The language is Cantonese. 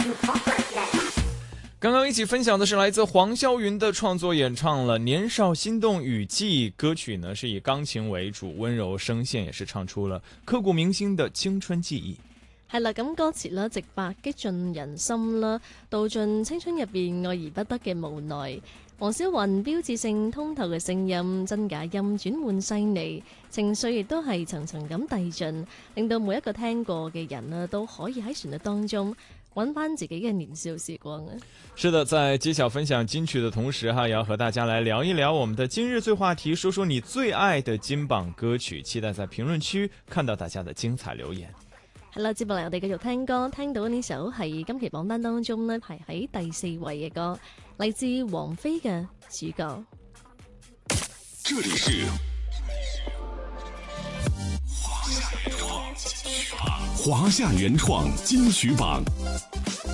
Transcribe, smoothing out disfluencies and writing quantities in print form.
刚刚一起分享的是来自黄霄云的创作演唱了《年少心动雨季》，歌曲呢是以鋼琴為主，溫柔聲線也是唱出了刻骨銘心的青春記憶。 係啦，咁歌詞啦，直白擊中人心啦，道盡青春入邊愛而不得嘅無奈。黃小雲標誌性通透嘅聲音，真假音轉換細膩，情緒亦都係層層咁遞進，令到每一個聽過嘅人啊，都可以喺旋律當中揾翻自己嘅年少時光啊！ 是的，在揭曉分享金曲的同時也要和大家來聊一聊我們的今日最話題，說說你最愛的金榜歌曲，期待在評論區看到大家的精彩留言。 係啦，接落嚟我哋繼續聽歌，聽到呢首係今期榜單當中呢排喺第4位嘅歌，嚟自王菲嘅主角。 這裡是華夏原創金曲榜。